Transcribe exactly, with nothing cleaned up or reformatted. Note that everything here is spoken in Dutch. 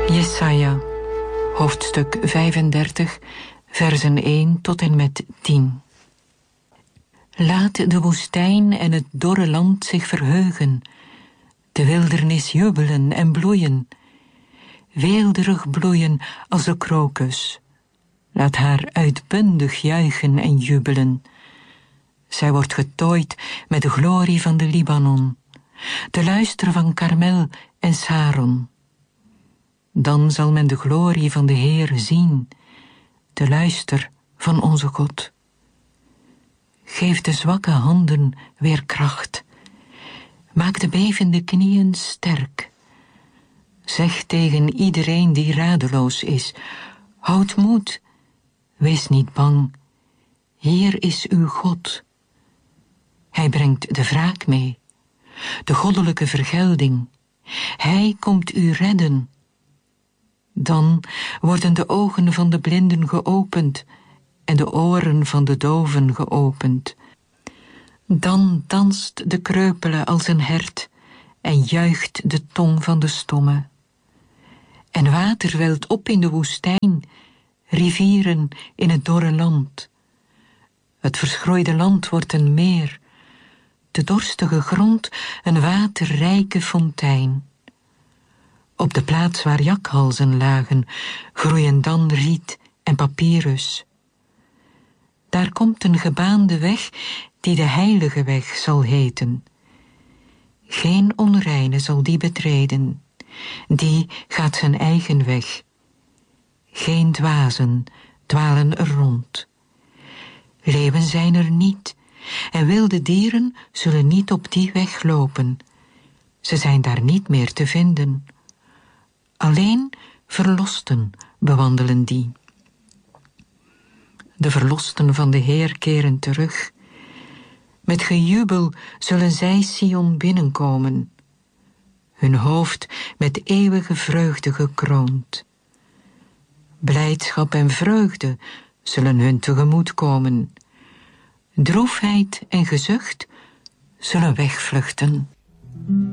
Jesaja, hoofdstuk vijfendertig, versen één tot en met tien. Laat de woestijn en het dorre land zich verheugen, de wildernis jubelen en bloeien, weelderig bloeien als de krokus. Laat haar uitbundig juichen en jubelen. Zij wordt getooid met de glorie van de Libanon, de luister van Karmel en Saron. Dan zal men de glorie van de Heer zien, de luister van onze God. Geef de zwakke handen weer kracht. Maak de bevende knieën sterk. Zeg tegen iedereen die radeloos is: houd moed, wees niet bang. Hier is uw God. Hij brengt de wraak mee, de goddelijke vergelding. Hij komt u redden. Dan worden de ogen van de blinden geopend en de oren van de doven geopend. Dan danst de kreupele als een hert en juicht de tong van de stomme. En water welt op in de woestijn, rivieren in het dorre land. Het verschroeide land wordt een meer, de dorstige grond een waterrijke fontein. Op de plaats waar jakhalzen lagen, groeien dan riet en papyrus. Daar komt een gebaande weg die de heilige weg zal heten. Geen onreine zal die betreden, die gaat zijn eigen weg. Geen dwazen dwalen er rond. Leeuwen zijn er niet, en wilde dieren zullen niet op die weg lopen. Ze zijn daar niet meer te vinden. Alleen verlosten bewandelen die. De verlosten van de Heer keren terug. Met gejubel zullen zij Sion binnenkomen, hun hoofd met eeuwige vreugde gekroond. Blijdschap en vreugde zullen hun tegemoet komen. Droefheid en gezucht zullen wegvluchten.